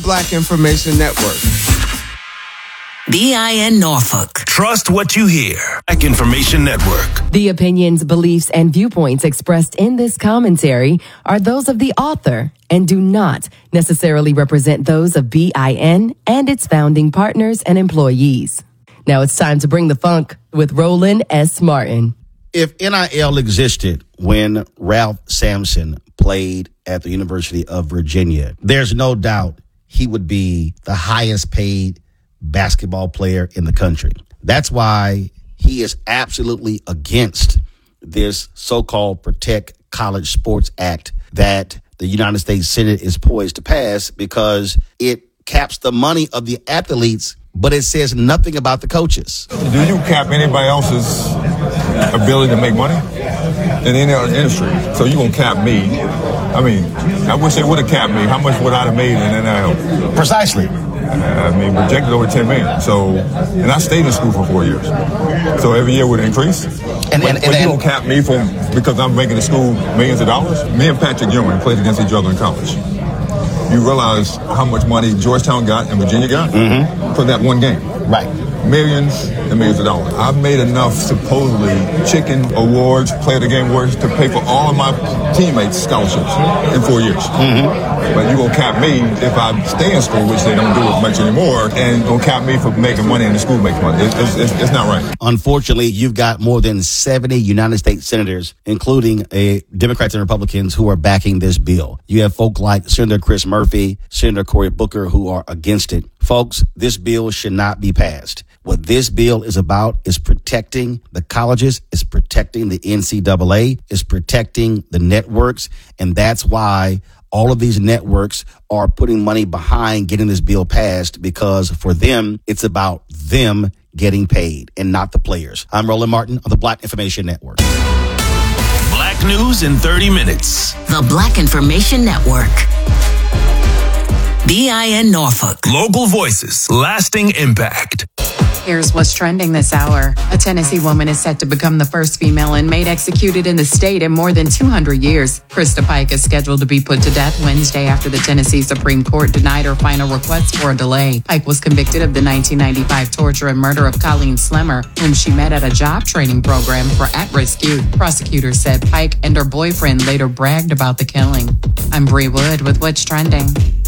Black Information Network. BIN Norfolk. Trust what you hear. Black Information Network. The opinions, beliefs, and viewpoints expressed in this commentary are those of the author and do not necessarily represent those of BIN and its founding partners and employees. Now it's time to bring the funk with Roland S. Martin. If NIL existed when Ralph Sampson played at the University of Virginia, there's no doubt he would be the highest paid basketball player in the country. That's why he is absolutely against this so-called Protect College Sports Act that the United States Senate is poised to pass, because it caps the money of the athletes, but it says nothing about the coaches. Do you cap anybody else's ability to make money in any other industry? So you gonna cap me? I mean, I wish they would have capped me. How much would I have made in NIL? Precisely. Projected over $10 million. So, and I stayed in school for 4 years. So every year would increase. And you don't cap me because I'm making the school millions of dollars? Me and Patrick Ewing played against each other in college. You realize how much money Georgetown got and Virginia got for that one game. Right. Millions and millions of dollars. I've made enough, supposedly, chicken awards, player of the game awards, to pay for all of my teammates' scholarships in 4 years. But you're going to cap me if I stay in school, which they don't do as much anymore, and going to cap me for making money and the school makes money. It's not right. Unfortunately, you've got more than 70 United States senators, including Democrats and Republicans, who are backing this bill. You have folk like Senator Chris Murphy, Senator Cory Booker, who are against it. Folks, this bill should not be passed. What this bill is about is protecting the colleges, is protecting the NCAA, is protecting the networks, and that's why all of these networks are putting money behind getting this bill passed, because for them, it's about them getting paid and not the players. I'm Roland Martin of the Black Information Network. Black news in 30 minutes. The Black Information Network. BIN Norfolk. Local voices, lasting impact. Here's what's trending this hour. A Tennessee woman is set to become the first female inmate executed in the state in more than 200 years. Krista Pike is scheduled to be put to death Wednesday after the Tennessee Supreme Court denied her final request for a delay. Pike was convicted of the 1995 torture and murder of Colleen Slemmer, whom she met at a job training program for at-risk youth. Prosecutors said Pike and her boyfriend later bragged about the killing. I'm Bree Wood with What's Trending.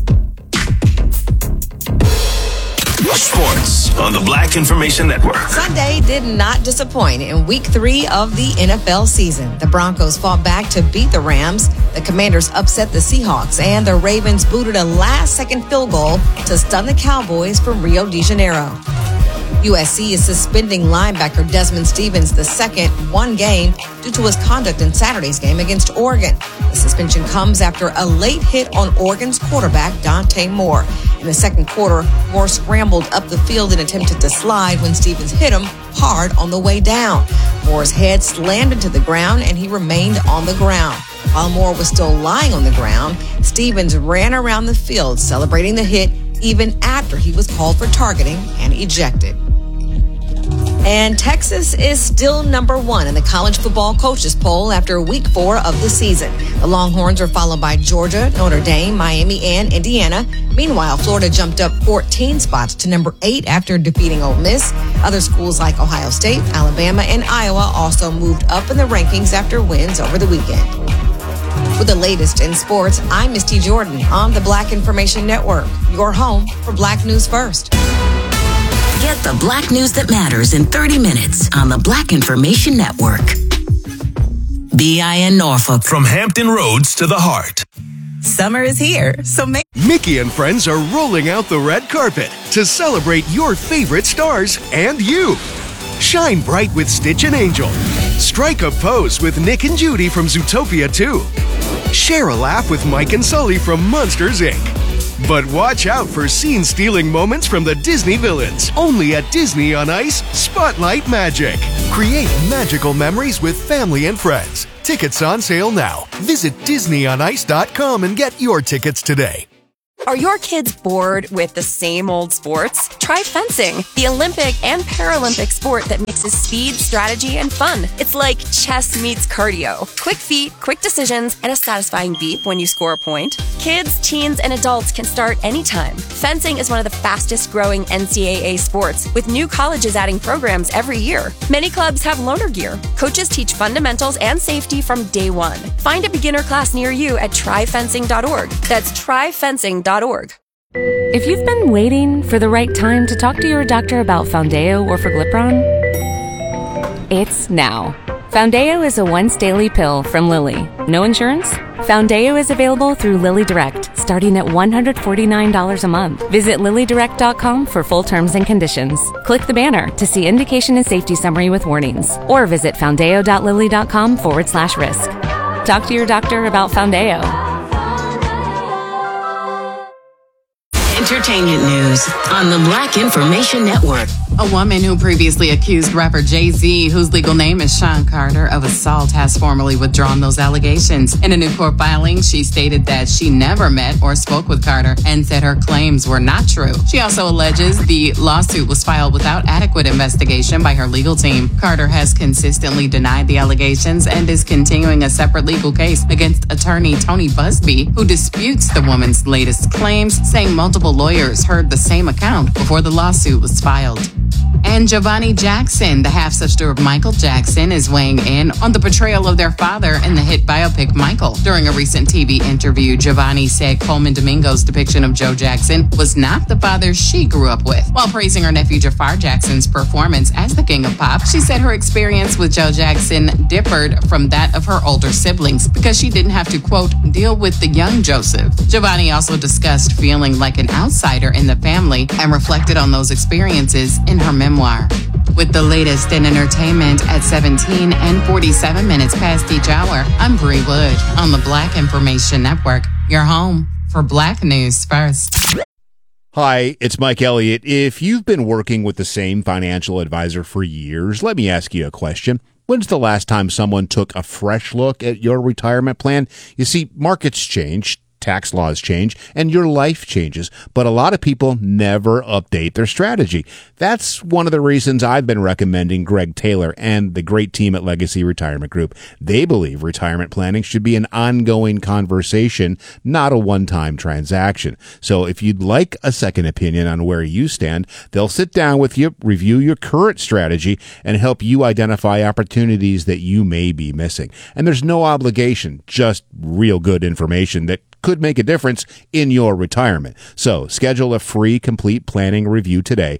Sports on the Black Information Network. Sunday did not disappoint in week 3 of the NFL season. The Broncos fought back to beat the Rams. The Commanders upset the Seahawks, and the Ravens booted a last-second field goal to stun the Cowboys from Rio de Janeiro. USC is suspending linebacker Desmond Stevens II 1 game due to his conduct in Saturday's game against Oregon. The suspension comes after a late hit on Oregon's quarterback Dante Moore. In the second quarter, Moore scrambled up the field and attempted to slide when Stevens hit him hard on the way down. Moore's head slammed into the ground and he remained on the ground. While Moore was still lying on the ground, Stevens ran around the field celebrating the hit even after he was called for targeting and ejected. And Texas is still number 1 in the college football coaches poll after week 4 of the season. The Longhorns are followed by Georgia, Notre Dame, Miami, and Indiana. Meanwhile, Florida jumped up 14 spots to number 8 after defeating Ole Miss. Other schools like Ohio State, Alabama, and Iowa also moved up in the rankings after wins over the weekend. With the latest in sports, I'm Misty Jordan on the Black Information Network, your home for Black News First. Get the Black news that matters in 30 minutes on the Black Information Network. BIN Norfolk. From Hampton Roads to the heart. Summer is here, so Mickey and friends are rolling out the red carpet to celebrate your favorite stars and you. Shine bright with Stitch and Angel. Strike a pose with Nick and Judy from Zootopia 2. Share a laugh with Mike and Sully from Monsters, Inc. But watch out for scene-stealing moments from the Disney villains. Only at Disney on Ice Spotlight Magic. Create magical memories with family and friends. Tickets on sale now. Visit DisneyOnIce.com and get your tickets today. Are your kids bored with the same old sports? Try fencing, the Olympic and Paralympic sport that mixes speed, strategy, and fun. It's like chess meets cardio. Quick feet, quick decisions, and a satisfying beep when you score a point. Kids, teens, and adults can start anytime. Fencing is one of the fastest growing NCAA sports, with new colleges adding programs every year. Many clubs have loaner gear. Coaches teach fundamentals and safety from day one. Find a beginner class near you at tryfencing.org. That's tryfencing.org. If you've been waiting for the right time to talk to your doctor about Foundeo or Forglipron, it's now. Foundeo is a once-daily pill from Lilly. No insurance? Foundeo is available through Lilly Direct, starting at $149 a month. Visit LillyDirect.com for full terms and conditions. Click the banner to see indication and safety summary with warnings, or visit foundeo.lilly.com/risk. Talk to your doctor about Foundeo. Entertainment news on the Black Information Network. A woman who previously accused rapper Jay-Z, whose legal name is Sean Carter, of assault has formally withdrawn those allegations. In a new court filing, she stated that she never met or spoke with Carter and said her claims were not true. She also alleges the lawsuit was filed without adequate investigation by her legal team. Carter has consistently denied the allegations and is continuing a separate legal case against attorney Tony Busby, who disputes the woman's latest claims, saying multiple lawyers heard the same account before the lawsuit was filed. And Giovanni Jackson, the half-sister of Michael Jackson, is weighing in on the portrayal of their father in the hit biopic Michael. During a recent TV interview, Giovanni said Coleman Domingo's depiction of Joe Jackson was not the father she grew up with. While praising her nephew Jafar Jackson's performance as the King of Pop, she said her experience with Joe Jackson differed from that of her older siblings because she didn't have to, quote, deal with the young Joseph. Giovanni also discussed feeling like an outsider in the family and reflected on those experiences in her memoir. With the latest in entertainment at 17 and 47 minutes past each hour, I'm Bree Wood on the Black Information Network, your home for Black News First. Hi, it's Mike Elliott. If you've been working with the same financial advisor for years, let me ask you a question. When's the last time someone took a fresh look at your retirement plan? You see, markets change, tax laws change, and your life changes, but a lot of people never update their strategy. That's one of the reasons I've been recommending Greg Taylor and the great team at Legacy Retirement Group. They believe retirement planning should be an ongoing conversation, not a one-time transaction. So if you'd like a second opinion on where you stand, they'll sit down with you, review your current strategy, and help you identify opportunities that you may be missing. And there's no obligation, just real good information that could make a difference in your retirement. So schedule a free complete planning review today.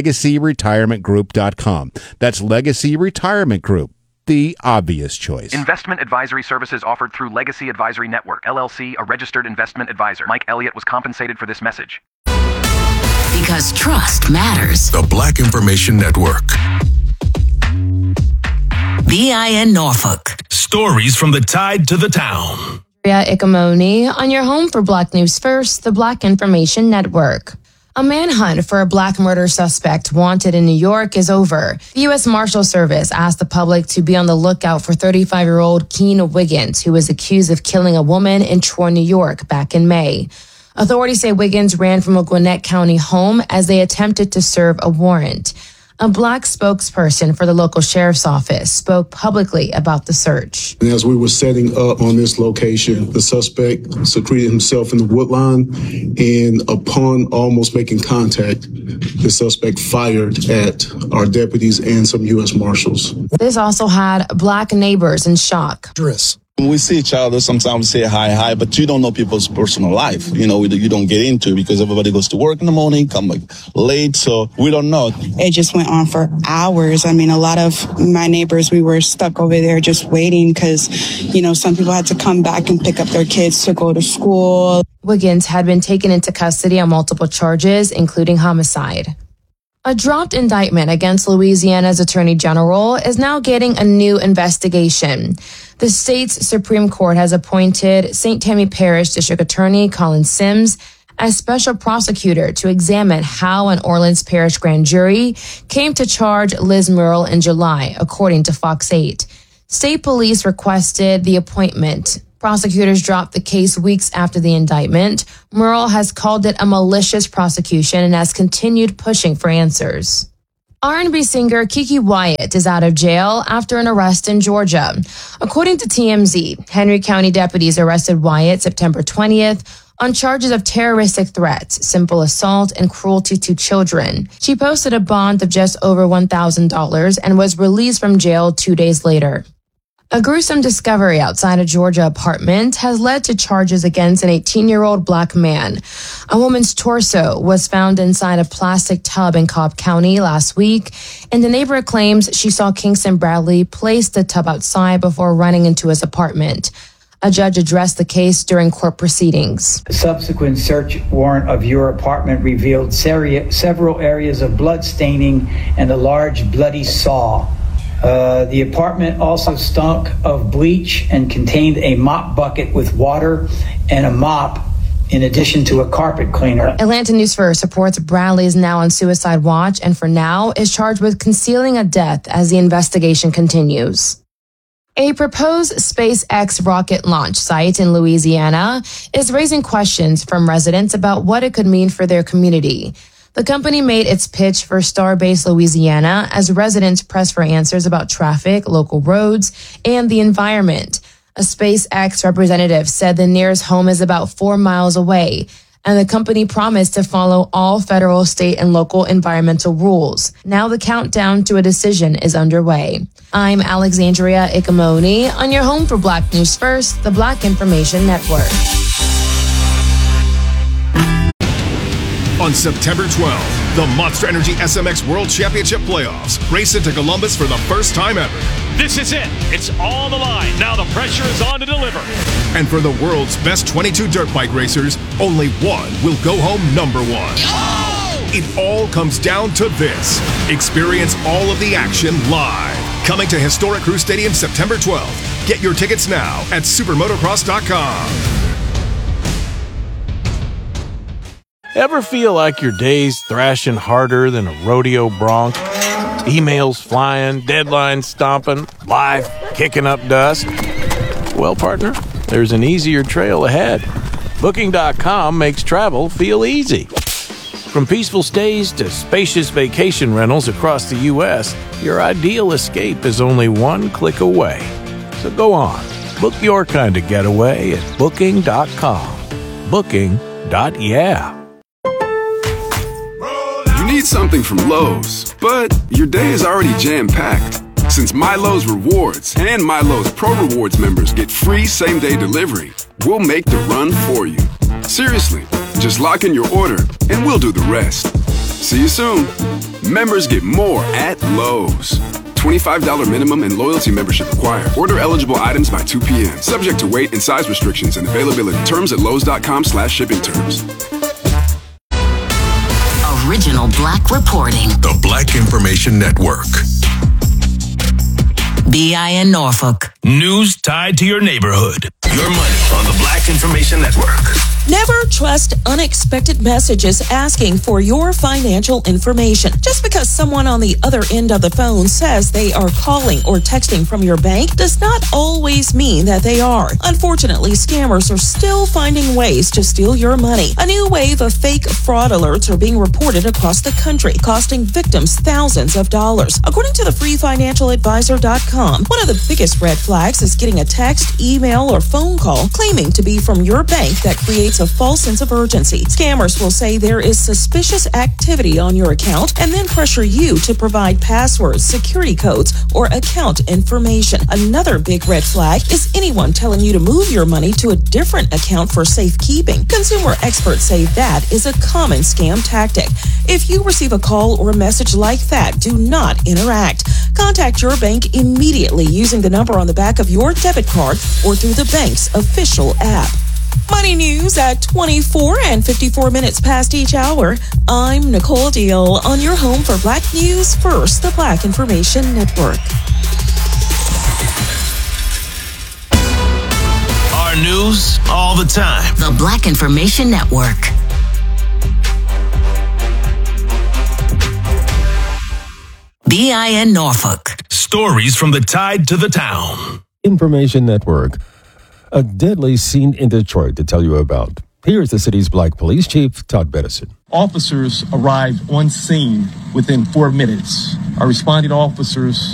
LegacyRetirementGroup.com. That's Legacy Retirement Group, the obvious choice. Investment advisory services offered through Legacy Advisory Network, LLC, a registered investment advisor. Mike Elliott was compensated for this message. Because trust matters. The Black Information Network. BIN Norfolk. Stories from the tide to the town. Ikamoni on your home for Black News First, the Black Information Network. A manhunt for a black murder suspect wanted in New York is over. The U.S. Marshal Service asked the public to be on the lookout for 35-year-old Keene Wiggins, who was accused of killing a woman in Troy, New York, back in May. Authorities say Wiggins ran from a Gwinnett County home as they attempted to serve a warrant. A black spokesperson for the local sheriff's office spoke publicly about the search. And as we were setting up on this location, the suspect secreted himself in the wood line, and upon almost making contact, the suspect fired at our deputies and some U.S. Marshals. This also had black neighbors in shock. When we see each other, sometimes we say hi, but you don't know people's personal life. You know, you don't get into it because everybody goes to work in the morning, come late, so we don't know. It just went on for hours. I mean, a lot of my neighbors, we were stuck over there just waiting because, you know, some people had to come back and pick up their kids to go to school. Wiggins had been taken into custody on multiple charges, including homicide. A dropped indictment against Louisiana's Attorney General is now getting a new investigation. The state's Supreme Court has appointed St. Tammany Parish District Attorney Colin Sims as special prosecutor to examine how an Orleans Parish grand jury came to charge Liz Murrill in July, according to Fox 8. State police requested the appointment Prosecutors dropped the case weeks after the indictment. Murrell has called it a malicious prosecution and has continued pushing for answers. R&B singer Keke Wyatt is out of jail after an arrest in Georgia. According to TMZ, Henry County deputies arrested Wyatt September 20th on charges of terroristic threats, simple assault, and cruelty to children. She posted a bond of just over $1,000 and was released from jail 2 days later. A gruesome discovery outside a Georgia apartment has led to charges against an 18-year-old black man. A woman's torso was found inside a plastic tub in Cobb County last week, and the neighbor claims she saw Kingston Bradley place the tub outside before running into his apartment. A judge addressed the case during court proceedings. A subsequent search warrant of your apartment revealed several areas of blood staining and a large bloody saw. The apartment also stunk of bleach and contained a mop bucket with water and a mop, in addition to a carpet cleaner. Atlanta News First reports Bradley is now on suicide watch and for now is charged with concealing a death as the investigation continues. A proposed SpaceX rocket launch site in Louisiana is raising questions from residents about what it could mean for their community. The company made its pitch for Starbase Louisiana as residents press for answers about traffic, local roads, and the environment. A SpaceX representative said the nearest home is about 4 miles away, and the company promised to follow all federal, state, and local environmental rules. Now the countdown to a decision is underway. I'm Alexandria Ikamoni on your home for Black News First, the Black Information Network. On September 12th, the Monster Energy SMX World Championship Playoffs race into Columbus for the first time ever. This is it. It's on the line. Now the pressure is on to deliver. And for the world's best 22 dirt bike racers, only one will go home number one. Oh! It all comes down to this. Experience all of the action live. Coming to Historic Crew Stadium September 12th. Get your tickets now at supermotocross.com. Ever feel like your day's thrashing harder than a rodeo bronc? Emails flying, deadlines stomping, life kicking up dust? Well, partner, there's an easier trail ahead. Booking.com makes travel feel easy. From peaceful stays to spacious vacation rentals across the U.S., your ideal escape is only one click away. So go on, book your kind of getaway at Booking.com. Booking.yeah. You need something from Lowe's, but your day is already jam-packed. Since MyLowe's Rewards and MyLowe's Pro Rewards members get free same-day delivery, we'll make the run for you. Seriously, just lock in your order and we'll do the rest. See you soon. Members get more at Lowe's. $25 minimum and loyalty membership required. Order eligible items by 2 p.m. Subject to weight and size restrictions and availability. Terms at lowes.com/shipping terms. Original Black reporting. The Black Information Network. BIN Norfolk. News tied to your neighborhood. Your money on the Black Information Network. Never trust unexpected messages asking for your financial information. Just because someone on the other end of the phone says they are calling or texting from your bank does not always mean that they are. Unfortunately, scammers are still finding ways to steal your money. A new wave of fake fraud alerts are being reported across the country, costing victims thousands of dollars. According to the freefinancialadvisor.com, one of the biggest red flags is getting a text, email, or phone call claiming to be from your bank that creates a false sense of urgency. Scammers will say there is suspicious activity on your account and then pressure you to provide passwords, security codes, or account information. Another big red flag is anyone telling you to move your money to a different account for safekeeping. Consumer experts say that is a common scam tactic. If you receive a call or a message like that, do not interact. Contact your bank immediately using the number on the back of your debit card or through the bank's official app. Money news at 24 and 54 minutes past each hour. I'm Nicole Deal on your home for Black News First, the Black Information Network. Our news all the time. The Black Information Network. BIN Norfolk. Stories from the tide to the town. Information Network. a deadly scene in Detroit to tell you about. Here's the city's Black Police Chief, Todd Bettison. Officers arrived on scene within 4 minutes. Our responding officers